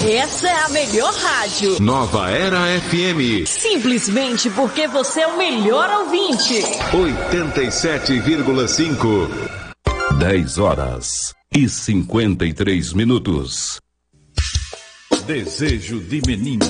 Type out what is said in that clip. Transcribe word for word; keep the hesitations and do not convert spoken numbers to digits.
Essa é a melhor rádio. Nova Era F M. Simplesmente porque você é o melhor ouvinte. oitenta e sete vírgula cinco. dez horas e cinquenta e três minutos. Desejo de menina.